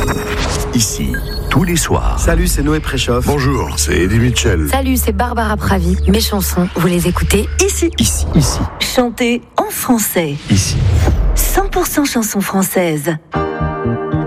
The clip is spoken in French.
Ici, tous les soirs. Salut, c'est Noé Préchoff. Bonjour, c'est Eddie Mitchell. Salut, c'est Barbara Pravi. Mes chansons, vous les écoutez ici. Ici. Chantées en français. Ici. 100% chansons françaises.